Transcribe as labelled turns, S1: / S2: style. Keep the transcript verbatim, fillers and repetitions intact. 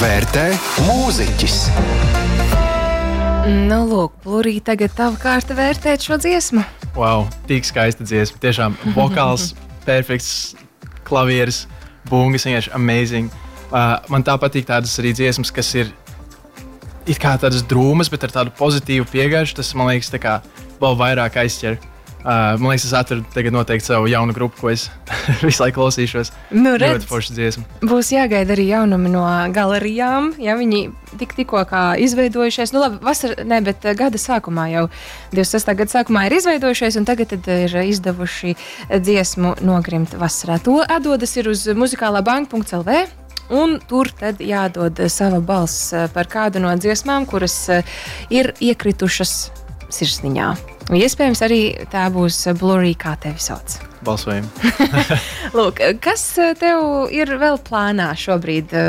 S1: vērtē mūziķis.
S2: Nu, lūk, Blurī, tagad tava kārta vērtēt šo dziesmu.
S3: Wow, tik skaista dziesma. Tiešām vokāls, perfekts, klavieris, bungas, vienkārši amazing. Uh, man tā patīk tādas arī dziesmas, kas ir it kā tādas drūmas, bet ar tādu pozitīvu piegājušu. Tas, man liekas, tā kā vēl vairāk aizķer. Uh, man liekas, es atradu tagad noteikti savu jaunu grupu, ko es visu laiku klausīšos.
S2: Nu, redz,
S3: ļoti forša dziesma.
S2: Būs jāgaida arī jaunumi no galerijām, ja viņi tik tikko kā izveidojušies. Nu labi, vasar, ne, bet gada sākumā jau, divdesmit sestā gada sākumā ir izveidojušies, un tagad tad ir izdevuši dziesmu Nogrimt vasarā. To atdodas ir uz muzikālā banka punkts el vē. Un tur tad jādod sava balss par kādu no dziesmām, kuras ir iekritušas sirsniņā. Iespējams, arī tā būs Blurī, kā tevi sauc.
S3: Balsojam.
S2: Lūk, kas tev ir vēl plānā šobrīd?